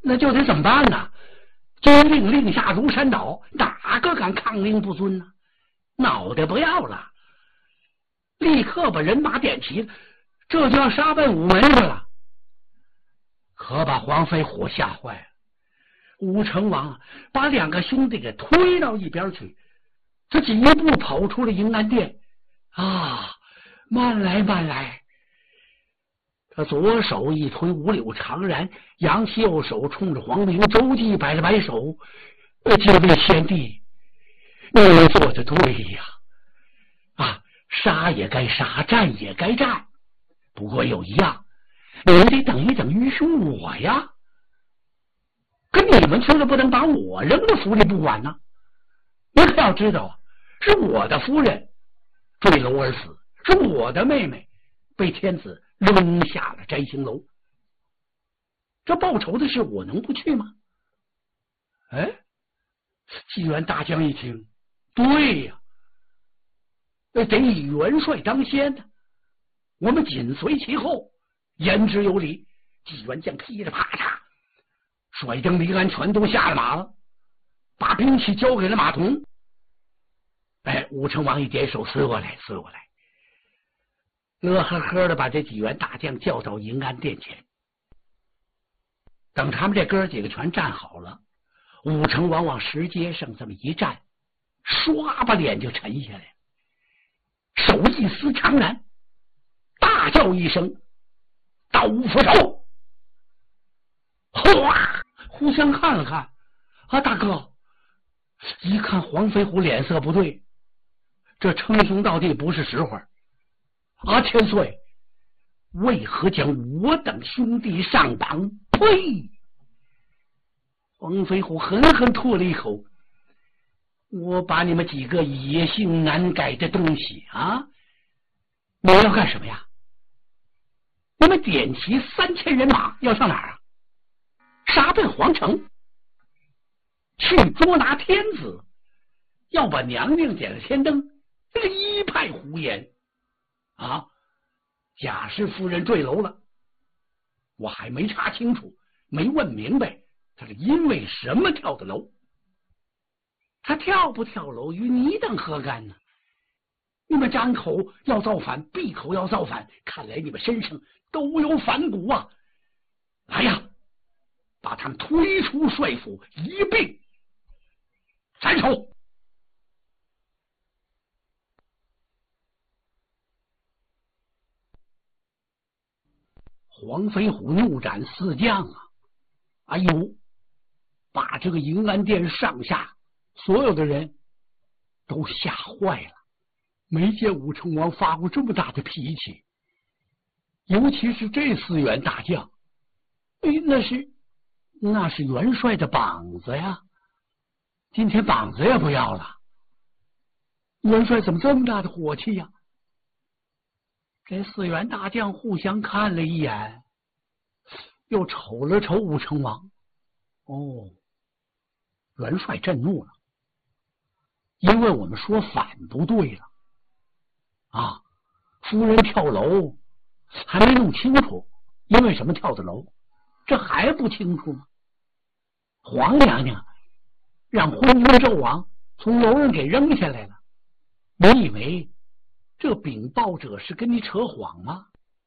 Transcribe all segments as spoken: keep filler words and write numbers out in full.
那就得怎么办呢？军令令下如山倒，哪个敢抗令不遵呢？脑袋不要了，立刻把人马点齐，这就要杀奔午门去了。可把黄飞虎吓坏了。武成王把两个兄弟给推到一边去，他几步跑出了迎安殿。啊，慢来慢来！他左手一推五柳长髯，扬起右手冲着黄明、周济摆了摆手：“呃，几位贤弟，你们做的对呀！啊，杀也该杀，战也该战。不过有一样，你们得等一等愚兄我呀。可你们却不能把我扔到府里不管呢。你可要知道啊，是我的夫人坠楼而死，是我的妹妹被天子扔下了摘星楼。这报仇的事我能不去吗？”哎，纪元大将一听，对呀，得以元帅当先的，我们紧随其后，言之有理。纪元将噼里啪嚓甩灯离鞍，全都下了马了，把兵器交给了马童。哎，武成王一点手，撕过来，撕过来，乐呵呵的把这几员大将叫到迎安殿前。等他们这哥几个全站好了，武成王往石阶上这么一站，唰把脸就沉下来，手一撕长髯，大叫一声：“刀斧手！”哗，互相看了看，啊，大哥，一看黄飞虎脸色不对，这称兄道弟不是时候啊！千岁，为何将我等兄弟上榜？呸！黄飞虎狠狠吐了一口：“我把你们几个野性难改的东西啊，你们要干什么呀？你们点齐三千人马要上哪儿啊？杀奔皇城，去捉拿天子，要把娘娘点了天灯，这个一派胡言啊！贾氏夫人坠楼了，我还没查清楚，没问明白她是因为什么跳的楼。她跳不跳楼与你等何干呢？你们张口要造反，闭口要造反，看来你们身上都有反骨啊！来呀，把他们推出帅府，一并斩首！黄飞虎怒斩四将啊！哎呦，把这个迎安殿上下所有的人都吓坏了，没见武成王发过这么大的脾气，尤其是这四员大将，哎，那是那是元帅的膀子呀，今天膀子也不要了，元帅怎么这么大的火气呀？这四员大将互相看了一眼，又瞅了瞅武成王。哦，元帅震怒了，因为我们说反不对了啊！夫人跳楼还没弄清楚，因为什么跳的楼，这还不清楚吗？皇娘娘让昏君纣王从楼上给扔下来了，你以为这禀报者是跟你扯谎吗？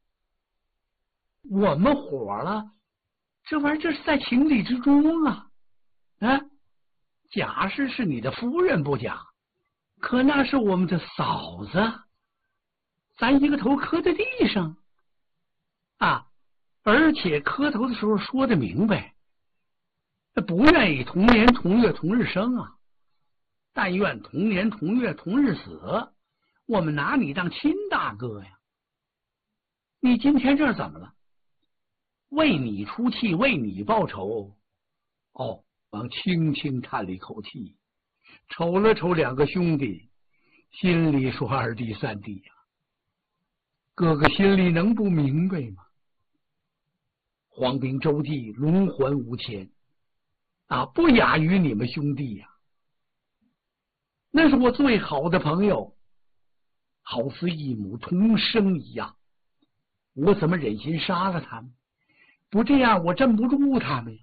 我们火了，这玩意儿这是在情理之中啊！啊，贾氏是你的夫人不假，可那是我们的嫂子，咱一个头磕在地上啊！而且磕头的时候说的明白，不愿意同年同月同日生啊，但愿同年同月同日死。我们拿你当亲大哥呀！你今天这怎么了？为你出气，为你报仇。哦，王轻轻叹了一口气，瞅了瞅两个兄弟，心里说：“二弟三弟呀，哥哥心里能不明白吗？黄兵周济龙环无千啊，不亚于你们兄弟呀！那是我最好的朋友，好似一母同生一样，我怎么忍心杀了他们？不这样我镇不住他们呀！